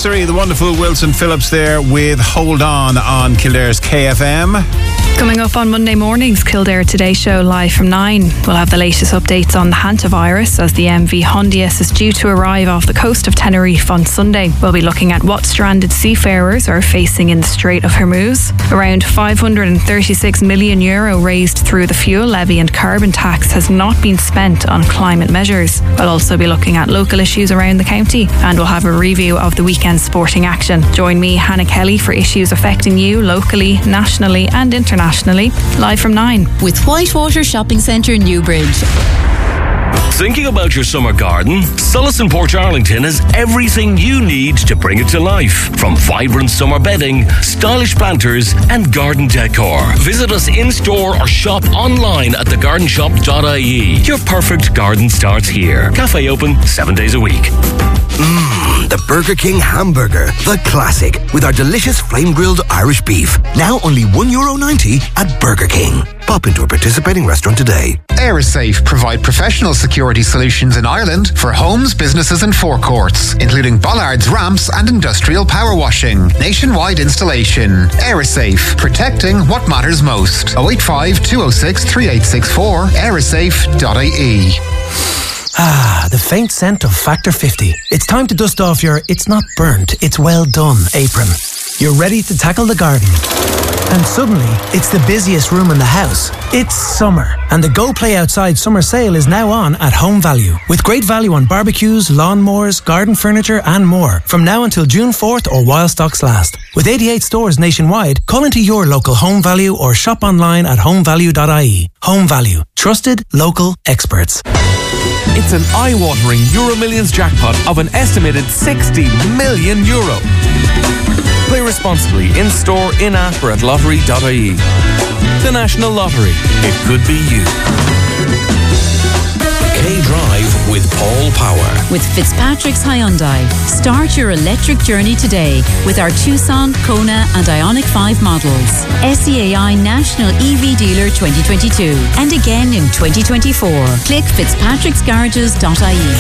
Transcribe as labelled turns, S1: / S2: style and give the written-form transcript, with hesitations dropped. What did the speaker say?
S1: Nursery, the wonderful Wilson Phillips there with Hold On Kildare's KFM.
S2: Coming up on Monday morning's Kildare Today show live from 9, we'll have the latest updates on the hantavirus as the MV Hondius is due to arrive off the coast of Tenerife on Sunday. We'll be looking at what stranded seafarers are facing in the Strait of Hormuz. Around €536 million raised through the fuel levy and carbon tax has not been spent on climate measures. We'll also be looking at local issues around the county, and we'll have a review of the weekend's sporting action. Join me, Hannah Kelly, for issues affecting you locally, nationally and internationally, live from 9.
S3: With Whitewater Shopping Centre, Newbridge.
S4: Thinking about your summer garden? Sullis in Portarlington has everything you need to bring it to life. From vibrant summer bedding, stylish planters and garden decor. Visit us in-store or shop online at thegardenshop.ie. Your perfect garden starts here. Cafe open 7 days a week.
S5: The Burger King hamburger, the classic, with our delicious flame-grilled Irish beef. Now only €1.90 at Burger King. Pop into a participating restaurant today.
S6: Aerosafe provide professional security solutions in Ireland for homes, businesses and forecourts, including bollards, ramps and industrial power washing. Nationwide installation. Aerosafe, protecting what matters most. 085 206 3864, aerosafe.ie.
S7: The faint scent of Factor 50. It's time to dust off your "it's not burnt, it's well done" apron. You're ready to tackle the garden. And suddenly, it's the busiest room in the house. It's summer, and the Go Play Outside summer sale is now on at Home Value. With great value on barbecues, lawnmowers, garden furniture and more. From now until June 4th or while stocks last. With 88 stores nationwide, call into your local Home Value or shop online at homevalue.ie. Home Value. Trusted, local experts.
S8: It's an eye-watering Euro Millions jackpot of an estimated €60 million. Play responsibly in-store, in-app or at lottery.ie. The National Lottery. It could be you.
S9: K-Drive with Paul Power.
S3: With Fitzpatrick's Hyundai. Start your electric journey today with our Tucson, Kona and Ioniq 5 models. SEAI National EV Dealer 2022 and again in 2024. Click fitzpatricksgarages.ie.